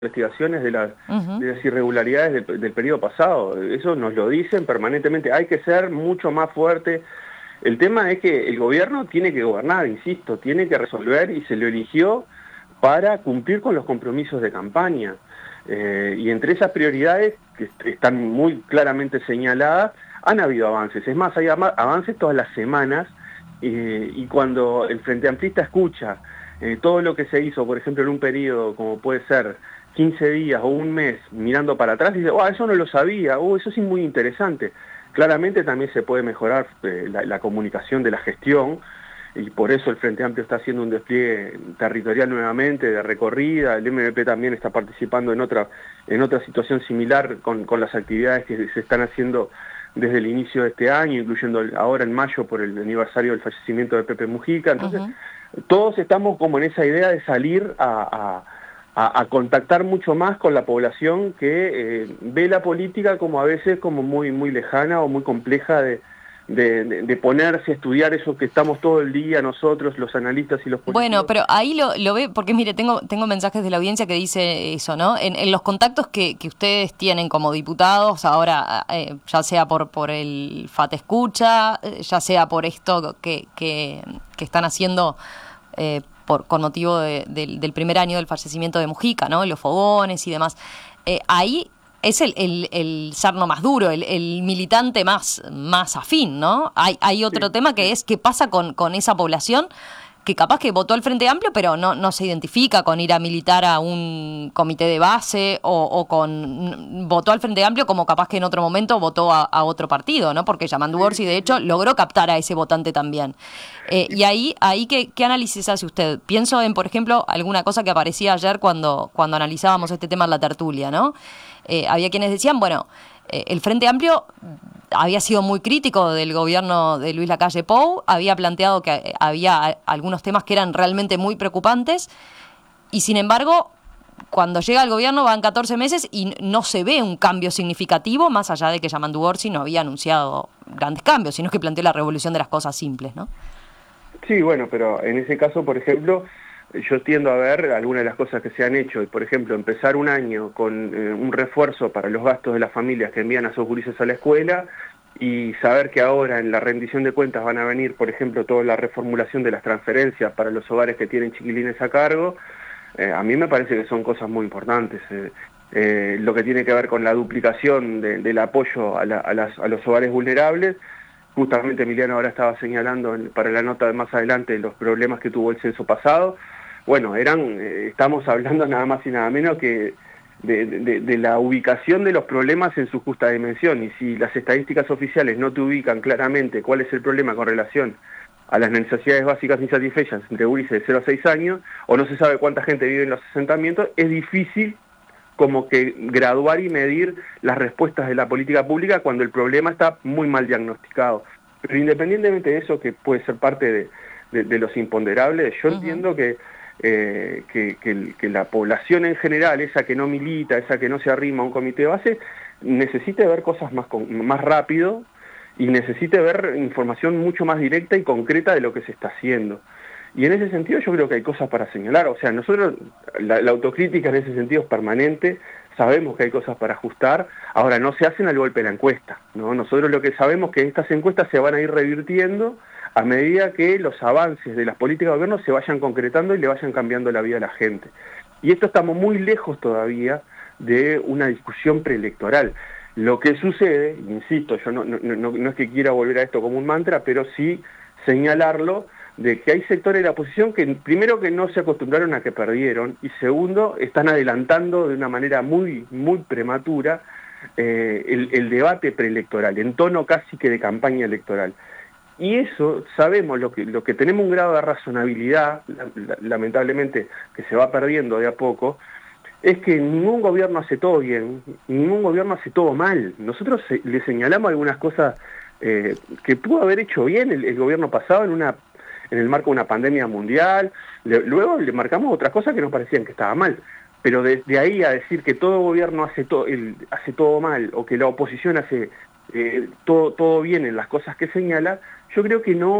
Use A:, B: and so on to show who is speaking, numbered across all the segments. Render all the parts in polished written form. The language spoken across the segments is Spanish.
A: investigaciones de las irregularidades del periodo pasado. Eso nos lo dicen permanentemente. Hay que ser mucho más fuerte. El tema es que el gobierno tiene que gobernar, insisto, tiene que resolver y se lo eligió para cumplir con los compromisos de campaña. Y entre esas prioridades, que están muy claramente señaladas, han habido avances. Es más, hay avances todas las semanas y cuando el Frente Amplista escucha todo lo que se hizo, por ejemplo, en un periodo como puede ser 15 días o un mes mirando para atrás, dice, eso no lo sabía, eso sí es muy interesante. Claramente también se puede mejorar la comunicación de la gestión, y por eso el Frente Amplio está haciendo un despliegue territorial nuevamente, de recorrida. El MVP también está participando en otra situación similar con las actividades que se están haciendo desde el inicio de este año, incluyendo ahora en mayo por el aniversario del fallecimiento de Pepe Mujica. Entonces, todos estamos como en esa idea de salir a contactar mucho más con la población que ve la política como a veces como muy lejana o muy compleja de ponerse a estudiar eso que estamos todo el día nosotros, los analistas y los políticos.
B: Bueno, pero ahí lo ve, porque mire, tengo mensajes de la audiencia que dice eso, ¿no? En los contactos que ustedes tienen como diputados, ahora ya sea por el FAT Escucha, ya sea por esto que están haciendo con motivo del primer año del fallecimiento de Mujica, ¿no? Los fogones y demás. Ahí es el sarno más duro, el militante más afín, ¿no? Hay otro tema que es qué pasa con esa población que capaz que votó al Frente Amplio, pero no se identifica con ir a militar a un comité de base o votó al Frente Amplio como capaz que en otro momento votó a otro partido, ¿no? Porque Yamandu Orsi, de hecho, logró captar a ese votante también. Y ahí ¿qué análisis hace usted? Pienso en, por ejemplo, alguna cosa que aparecía ayer cuando analizábamos este tema en la tertulia, ¿no? Había quienes decían, bueno, el Frente Amplio había sido muy crítico del gobierno de Luis Lacalle Pou, había planteado que había algunos temas que eran realmente muy preocupantes, y sin embargo, cuando llega el gobierno van 14 meses y no se ve un cambio significativo, más allá de que Yamandu Orsi no había anunciado grandes cambios, sino que planteó la revolución de las cosas simples, ¿no?
A: Sí, bueno, pero en ese caso, por ejemplo, yo tiendo a ver algunas de las cosas que se han hecho, y por ejemplo, empezar un año con un refuerzo para los gastos de las familias que envían a sus gurises a la escuela, y saber que ahora en la rendición de cuentas van a venir, por ejemplo, toda la reformulación de las transferencias para los hogares que tienen chiquilines a cargo, a mí me parece que son cosas muy importantes. Lo que tiene que ver con la duplicación del apoyo a los hogares vulnerables. Justamente Emiliano ahora estaba señalando para la nota de más adelante los problemas que tuvo el censo pasado. Bueno, estamos hablando nada más y nada menos que de la ubicación de los problemas en su justa dimensión, y si las estadísticas oficiales no te ubican claramente cuál es el problema con relación a las necesidades básicas insatisfechas entre gurises de 0 a 6 años, o no se sabe cuánta gente vive en los asentamientos, es difícil como que graduar y medir las respuestas de la política pública cuando el problema está muy mal diagnosticado. Pero independientemente de eso, que puede ser parte de los imponderables, yo entiendo que la población en general, esa que no milita, esa que no se arrima a un comité de base, necesite ver cosas más rápido y necesite ver información mucho más directa y concreta de lo que se está haciendo. Y en ese sentido yo creo que hay cosas para señalar. O sea, nosotros, la autocrítica en ese sentido es permanente, sabemos que hay cosas para ajustar, ahora no se hacen al golpe de la encuesta, ¿no? Nosotros lo que sabemos es que estas encuestas se van a ir revirtiendo a medida que los avances de las políticas de gobierno se vayan concretando y le vayan cambiando la vida a la gente. Y esto estamos muy lejos todavía de una discusión preelectoral. Lo que sucede, insisto, yo no es que quiera volver a esto como un mantra, pero sí señalarlo, de que hay sectores de la oposición que primero que no se acostumbraron a que perdieron, y segundo, están adelantando de una manera muy prematura el debate preelectoral, en tono casi que de campaña electoral. Y eso, sabemos, lo que tenemos un grado de razonabilidad, lamentablemente, que se va perdiendo de a poco, es que ningún gobierno hace todo bien, ningún gobierno hace todo mal. Nosotros le señalamos algunas cosas que pudo haber hecho bien el gobierno pasado en el marco de una pandemia mundial. Luego le marcamos otras cosas que nos parecían que estaba mal. Pero desde ahí a decir que todo gobierno hace todo mal, o que la oposición hace todo bien en las cosas que señala, yo creo que no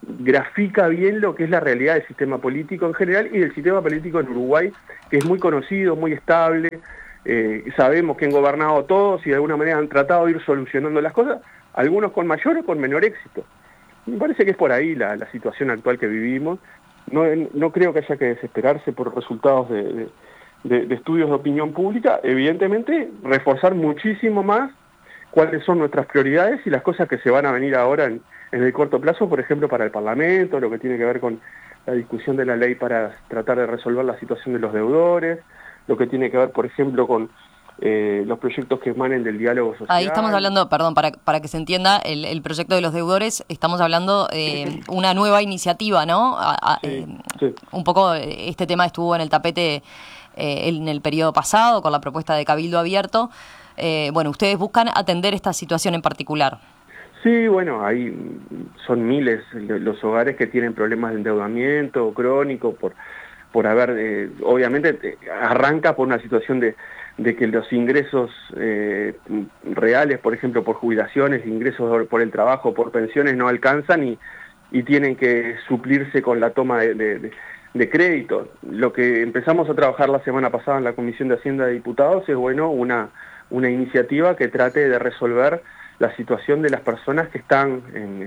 A: grafica bien lo que es la realidad del sistema político en general y del sistema político en Uruguay, que es muy conocido, muy estable. Sabemos que han gobernado todos y de alguna manera han tratado de ir solucionando las cosas, algunos con mayor o con menor éxito. Me parece que es por ahí la situación actual que vivimos. No creo que haya que desesperarse por resultados de estudios de opinión pública. Evidentemente, reforzar muchísimo más cuáles son nuestras prioridades y las cosas que se van a venir ahora en el corto plazo, por ejemplo, para el Parlamento, lo que tiene que ver con la discusión de la ley para tratar de resolver la situación de los deudores, lo que tiene que ver, por ejemplo, con los proyectos que emanen del diálogo social.
B: Ahí estamos hablando, perdón, para que se entienda, el proyecto de los deudores, estamos hablando de una nueva iniciativa, ¿no?
A: Sí.
B: Un poco este tema estuvo en el tapete en el periodo pasado con la propuesta de Cabildo Abierto. Bueno, ustedes buscan atender esta situación en particular.
A: Sí, bueno, ahí son miles los hogares que tienen problemas de endeudamiento crónico por haber, obviamente arranca por una situación de que los ingresos reales, por ejemplo, por jubilaciones, ingresos por el trabajo, por pensiones, no alcanzan y tienen que suplirse con la toma de crédito. Lo que empezamos a trabajar la semana pasada en la Comisión de Hacienda de Diputados es, bueno, una iniciativa que trate de resolver la situación de las personas que están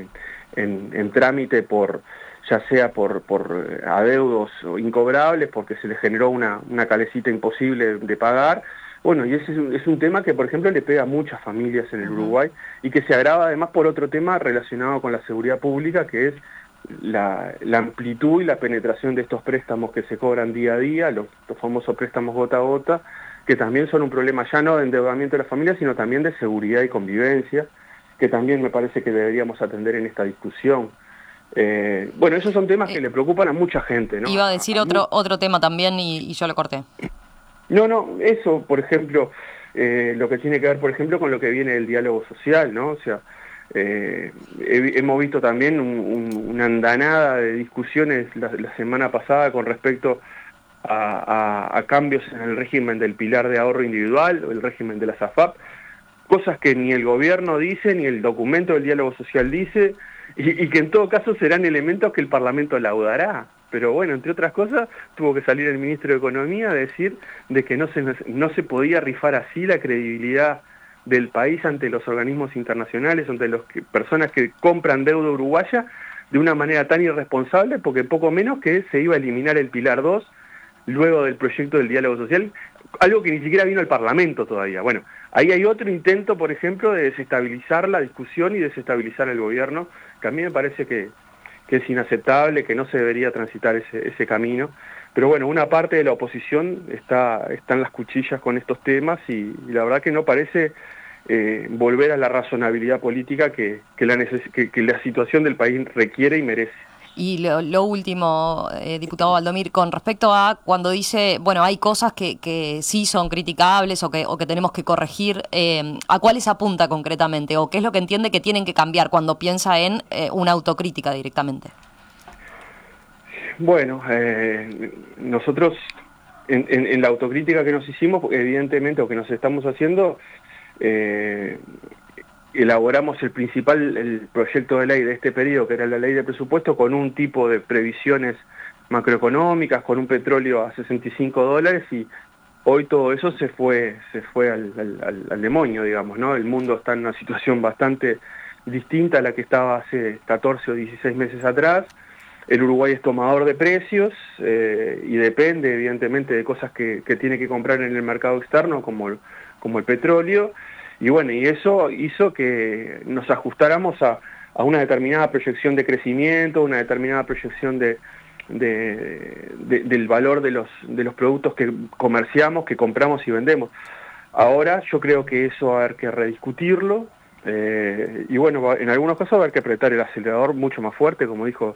A: en trámite ya sea por adeudos incobrables, porque se les generó una calecita imposible de pagar. Bueno, y ese es un tema que, por ejemplo, le pega a muchas familias en el Uruguay y que se agrava además por otro tema relacionado con la seguridad pública, que es la amplitud y la penetración de estos préstamos que se cobran día a día, los famosos préstamos gota a gota, que también son un problema ya no de endeudamiento de las familias, sino también de seguridad y convivencia, que también me parece que deberíamos atender en esta discusión. Bueno, esos son temas que le preocupan a mucha gente, ¿no?
B: Iba a decir otro tema también y yo lo corté.
A: No, eso, por ejemplo, lo que tiene que ver, por ejemplo, con lo que viene del diálogo social, ¿no? O sea, hemos visto también una andanada de discusiones la semana pasada con respecto a cambios en el régimen del pilar de ahorro individual, o el régimen de las AFAP, cosas que ni el gobierno dice, ni el documento del diálogo social dice, y que en todo caso serán elementos que el Parlamento laudará. Pero bueno, entre otras cosas, tuvo que salir el ministro de Economía a decir de que no se podía rifar así la credibilidad del país ante los organismos internacionales, ante las personas que compran deuda uruguaya de una manera tan irresponsable, porque poco menos que se iba a eliminar el Pilar 2 luego del proyecto del diálogo social, algo que ni siquiera vino al Parlamento todavía. Bueno, ahí hay otro intento, por ejemplo, de desestabilizar la discusión y desestabilizar el gobierno, que a mí me parece que es inaceptable, que no se debería transitar ese camino. Pero bueno, una parte de la oposición está en las cuchillas con estos temas y la verdad que no parece volver a la razonabilidad política que la situación del país requiere y merece.
B: Y lo último, diputado Valdomir, con respecto a cuando dice, bueno, hay cosas que sí son criticables o que tenemos que corregir, ¿a cuáles apunta concretamente? ¿O qué es lo que entiende que tienen que cambiar cuando piensa en una autocrítica directamente?
A: Bueno, nosotros en la autocrítica que nos hicimos, evidentemente, o que nos estamos haciendo, elaboramos el proyecto de ley de este periodo, que era la ley de presupuesto, con un tipo de previsiones macroeconómicas, con un petróleo a $65, y hoy todo eso se fue al demonio, digamos, ¿no? El mundo está en una situación bastante distinta a la que estaba hace 14 o 16 meses atrás. El Uruguay es tomador de precios y depende, evidentemente, de cosas que tiene que comprar en el mercado externo, como el petróleo. Y bueno, y eso hizo que nos ajustáramos a una determinada proyección de crecimiento, una determinada proyección del valor de los productos que comerciamos, que compramos y vendemos. Ahora yo creo que eso va a haber que rediscutirlo, y bueno, en algunos casos va a haber que apretar el acelerador mucho más fuerte, como dijo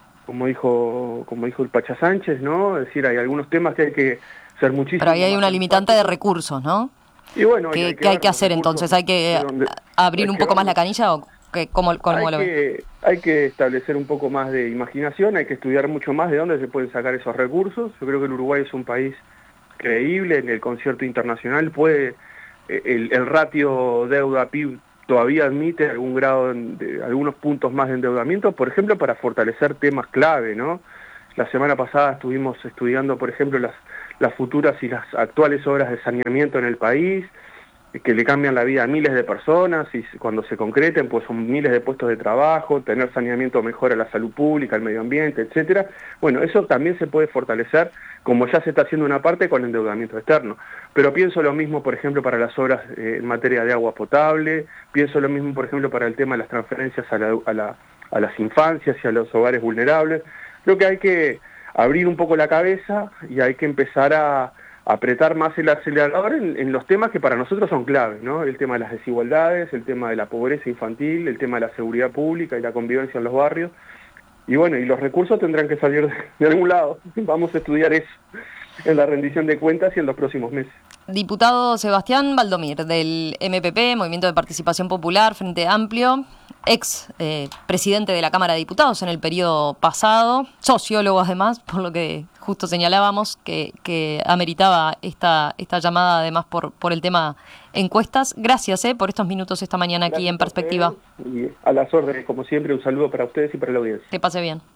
A: el Pacha Sánchez, ¿no? Es decir, hay algunos temas que hay que ser muchísimo.
B: Pero ahí hay una limitante de recursos, ¿no?
A: Y bueno,
B: ¿Qué hay que hacer entonces? ¿Hay que abrir un poco más la canilla o cómo lo ven?
A: Hay que establecer un poco más de imaginación, hay que estudiar mucho más de dónde se pueden sacar esos recursos. Yo creo que el Uruguay es un país creíble en el concierto internacional, el ratio deuda-PIB todavía admite algún grado, algunos puntos más de endeudamiento, por ejemplo, para fortalecer temas clave, ¿no? La semana pasada estuvimos estudiando, por ejemplo, las futuras y las actuales obras de saneamiento en el país, que le cambian la vida a miles de personas, y cuando se concreten, pues son miles de puestos de trabajo, tener saneamiento mejora la salud pública, el medio ambiente, etcétera. Bueno, eso también se puede fortalecer, como ya se está haciendo una parte con endeudamiento externo. Pero pienso lo mismo, por ejemplo, para las obras en materia de agua potable, pienso lo mismo, por ejemplo, para el tema de las transferencias a las infancias y a los hogares vulnerables. Creo que hay que abrir un poco la cabeza y hay que empezar a apretar más el acelerador en los temas que para nosotros son claves, ¿no? El tema de las desigualdades, el tema de la pobreza infantil, el tema de la seguridad pública y la convivencia en los barrios. Y bueno, y los recursos tendrán que salir de algún lado. Vamos a estudiar eso en la rendición de cuentas y en los próximos meses.
B: Diputado Sebastián Valdomir, del MPP, Movimiento de Participación Popular, Frente Amplio, ex presidente de la Cámara de Diputados en el periodo pasado, sociólogo además, por lo que justo señalábamos que ameritaba esta llamada además por el tema encuestas. Gracias por estos minutos esta mañana aquí en Perspectiva.
A: Y a las órdenes, como siempre, un saludo para ustedes y para la audiencia.
B: Que pase bien.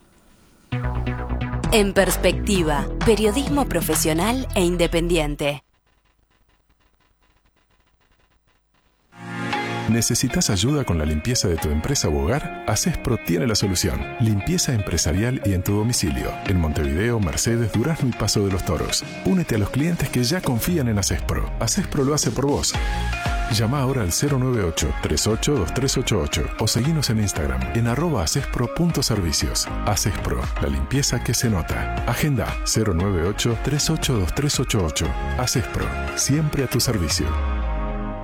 C: En Perspectiva, periodismo profesional e independiente.
D: ¿Necesitas ayuda con la limpieza de tu empresa u hogar? Acespro tiene la solución. Limpieza empresarial y en tu domicilio. En Montevideo, Mercedes, Durazno y Paso de los Toros. Únete a los clientes que ya confían en Acespro. Acespro lo hace por vos. Llama ahora al 098-382388 o seguinos en Instagram en @acespro.servicios. Acespro, la limpieza que se nota. Agenda 098-382388. Acespro, siempre a tu servicio.